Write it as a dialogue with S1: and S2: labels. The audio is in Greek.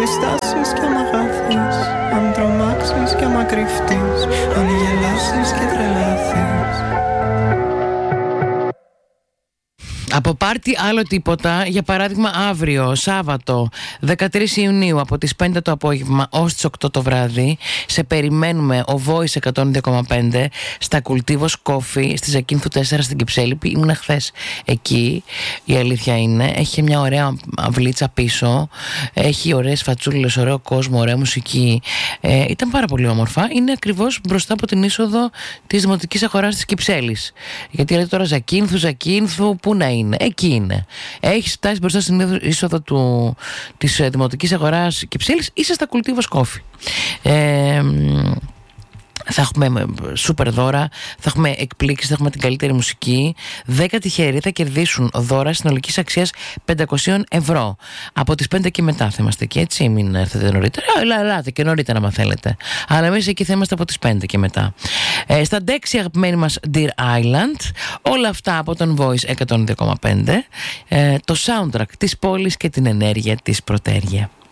S1: μη στάσεις κι άμα χάθεις, αν τρομάξεις κι άμα κρυφτείς, αν γελάσεις και τρελαθείς.
S2: Από πάρτι άλλο τίποτα, για παράδειγμα αύριο Σάββατο 13 Ιουνίου από τις 5 το απόγευμα ως τις 8 το βράδυ σε περιμένουμε ο Voice 102,5 στα Κουλτίβος Coffee στη Ζακίνθου 4 στην Κυψέλη. Ήμουν χθες εκεί, η αλήθεια είναι. Έχει μια ωραία αυλίτσα πίσω, έχει ωραίες φατσούλες, ωραίο κόσμο, ωραία μουσική. Ήταν πάρα πολύ όμορφα. Είναι ακριβώς μπροστά από την είσοδο της Δημοτικής Αγοράς της Κυψέλης. Γιατί λέτε τώρα Ζακίνθου, πού να είναι? Εκεί είναι. Έχεις φτάσει μπροστά στην είσοδο της Δημοτικής Αγοράς Κυψέλης, είσαι στα Κουλτίβος Coffee. Θα έχουμε σούπερ δώρα, θα έχουμε εκπλήξεις, θα έχουμε την καλύτερη μουσική. 10 τυχεροί θα κερδίσουν δώρα συνολικής αξίας 500 ευρώ. Από τις 5 και μετά θα είμαστε εκεί, έτσι. Μην έρθετε νωρίτερα. Ελάτε και νωρίτερα, άμα θέλετε. Αλλά εμείς εκεί θα είμαστε από τις 5 και μετά. Στα ντέξι, αγαπημένη μας Dear Island. Όλα αυτά από τον Voice 102,5. Το soundtrack της πόλης και την ενέργεια της Πρωτέργεια.